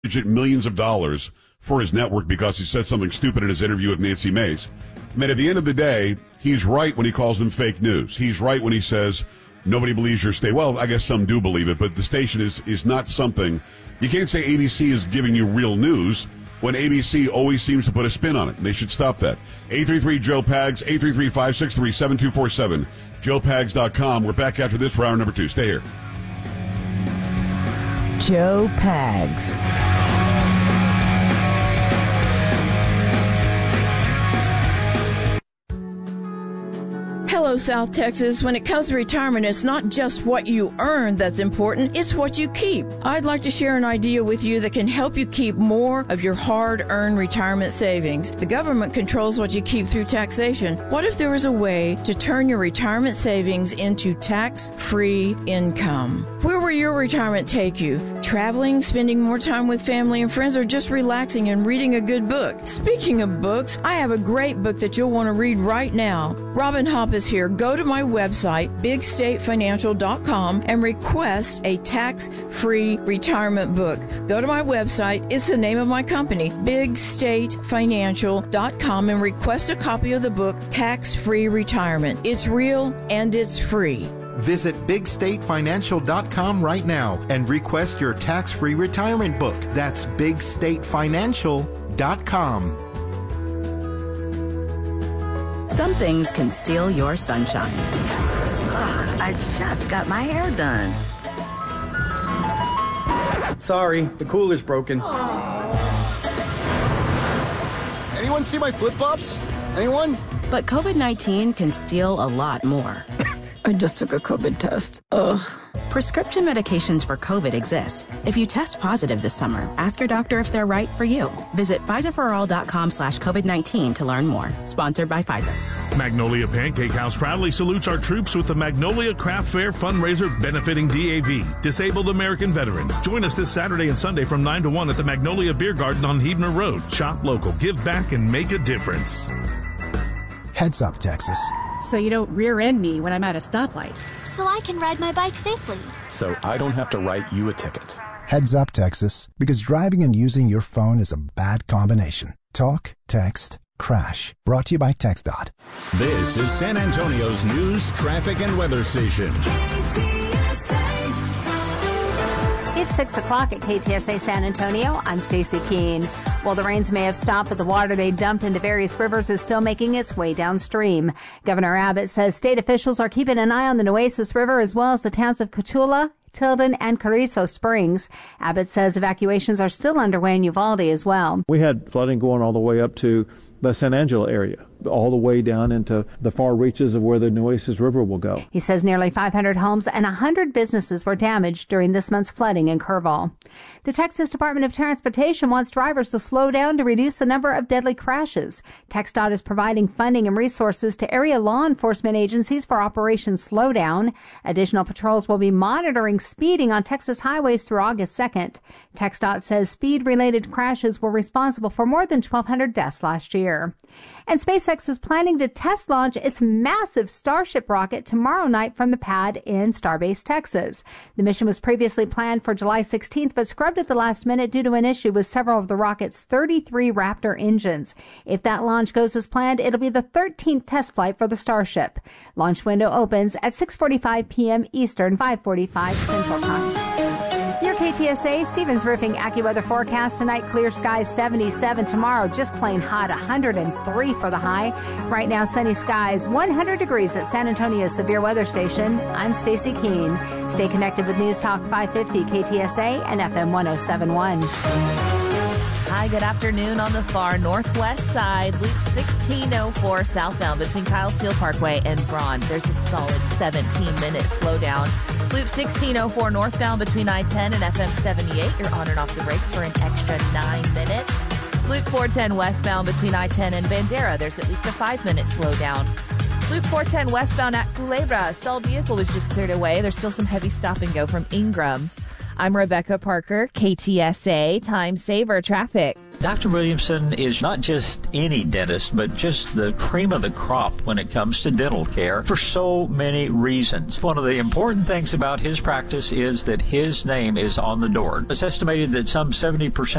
millions of dollars for his network because he said something stupid in his interview with Nancy Mace. I mean, at the end of the day, he's right when he calls them fake news. He's right when he says nobody believes your state. Well, I guess some do believe it, but the station is not something. You can't say ABC is giving you real news when ABC always seems to put a spin on it. They should stop that. 833-JOE-PAGS, 833-563-7247, joepags.com. We're back after this for hour number 2. Stay here. Joe Pags. Hello, South Texas. When it comes to retirement, it's not just what you earn that's important, it's what you keep. I'd like to share an idea with you that can help you keep more of your hard-earned retirement savings. The government controls what you keep through taxation. What if there was a way to turn your retirement savings into tax-free income? Where will your retirement take you? Traveling, spending more time with family and friends, or just relaxing and reading a good book? Speaking of books, I have a great book that you'll want to read right now. Robin Hopp is here. Go to my website, bigstatefinancial.com, and request a tax-free retirement book. Go to my website. It's the name of my company, bigstatefinancial.com, and request a copy of the book, Tax-Free Retirement. It's real and it's free. Visit bigstatefinancial.com right now and request your tax-free retirement book. That's bigstatefinancial.com. Some things can steal your sunshine. Ugh, I just got my hair done. Sorry, the cooler's broken. Anyone see my flip-flops? Anyone? But COVID-19 can steal a lot more. I just took a COVID test. Ugh. Prescription medications for COVID exist. If you test positive this summer, ask your doctor if they're right for you. Visit PfizerForAll.com/COVID-19 to learn more. Sponsored by Pfizer. Magnolia Pancake House proudly salutes our troops with the Magnolia Craft Fair fundraiser benefiting DAV, Disabled American Veterans. Join us this Saturday and Sunday from 9 to 1 at the Magnolia Beer Garden on Huebner Road. Shop local, give back, and make a difference. Heads up, Texas. So you don't rear end me when I'm at a stoplight. So I can ride my bike safely. So I don't have to write you a ticket. Heads up, Texas, because driving and using your phone is a bad combination. Talk, text, crash. Brought to you by TxDOT. This is San Antonio's news, traffic, and weather station. It's 6 o'clock at KTSA San Antonio. I'm Stacy Keene. While the rains may have stopped, but the water they dumped into various rivers is still making its way downstream. Governor Abbott says state officials are keeping an eye on the Nueces River as well as the towns of Cotulla, Tilden, and Carrizo Springs. Abbott says evacuations are still underway in Uvalde as well. We had flooding going all the way up to the San Angelo area, all the way down into the far reaches of where the Nueces River will go. He says nearly 500 homes and 100 businesses were damaged during this month's flooding in Kerrville. The Texas Department of Transportation wants drivers to slow down to reduce the number of deadly crashes. TxDOT is providing funding and resources to area law enforcement agencies for Operation Slowdown. Additional patrols will be monitoring speeding on Texas highways through August 2nd. TxDOT says speed-related crashes were responsible for more than 1,200 deaths last year. And SpaceX is planning to test launch its massive Starship rocket tomorrow night from the pad in Starbase, Texas. The mission was previously planned for July 16th, but scrubbed at the last minute due to an issue with several of the rocket's 33 Raptor engines. If that launch goes as planned, it'll be the 13th test flight for the Starship. Launch window opens at 6:45 p.m. Eastern, 5:45 Central Time. Your KTSA Stevens Roofing AccuWeather forecast tonight: clear skies, 77. Tomorrow, just plain hot, 103 for the high. Right now, sunny skies, 100 degrees at San Antonio's Severe Weather Station. I'm Stacy Keene. Stay connected with News Talk 550 KTSA and FM 107.1. Hi, good afternoon. On the far northwest side, Loop 1604 southbound between Kyle Steele Parkway and Braun. There's a solid 17-minute slowdown. Loop 1604 northbound between I-10 and FM 78. You're on and off the brakes for an extra 9 minutes. Loop 410 westbound between I-10 and Bandera. There's at least a 5-minute slowdown. Loop 410 westbound at Culebra. A stalled vehicle was just cleared away. There's still some heavy stop and go from Ingram. I'm Rebecca Parker, KTSA Time Saver Traffic. Dr. Williamson is not just any dentist, but just the cream of the crop when it comes to dental care for so many reasons. One of the important things about his practice is that his name is on the door. It's estimated that some 70%